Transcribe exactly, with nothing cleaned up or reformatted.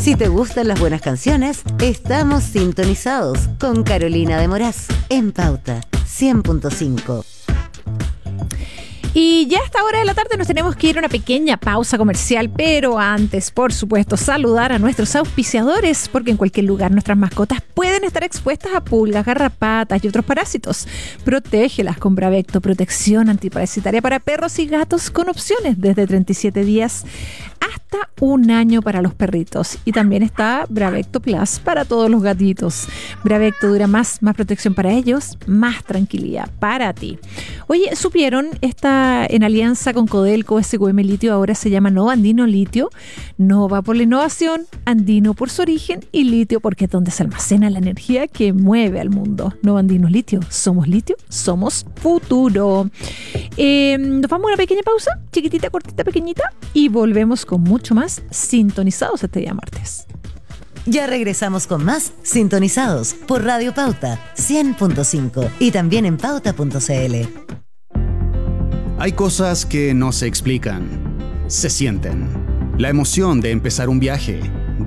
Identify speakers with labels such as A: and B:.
A: Si te gustan las buenas canciones, estamos sintonizados con Carolina de Moraz en Pauta cien punto cinco.
B: Y ya a esta hora de la tarde nos tenemos que ir a una pequeña pausa comercial, pero antes, por supuesto, saludar a nuestros auspiciadores, porque en cualquier lugar nuestras mascotas pueden estar expuestas a pulgas, garrapatas y otros parásitos. Protégelas con Bravecto, protección antiparasitaria para perros y gatos con opciones desde treinta y siete días hasta un año para los perritos. Y también está Bravecto Plus para todos los gatitos. Bravecto dura más, más protección para ellos, más tranquilidad para ti. Oye, ¿supieron? Esta en alianza con Codelco, S Q M Litio, ahora se llama Nova Andino Litio. Nova por la innovación, Andino por su origen y Litio porque es donde se almacena la energía que mueve al mundo. Nova Andino Litio, somos litio, somos futuro. Eh, nos vamos a una pequeña pausa, chiquitita, cortita, pequeñita, y volvemos con mucho más sintonizados este día martes.
A: Ya regresamos con más sintonizados por Radio Pauta cien punto cinco y también en pauta punto c l.
C: Hay cosas que no se explican, se sienten. La emoción de empezar un viaje,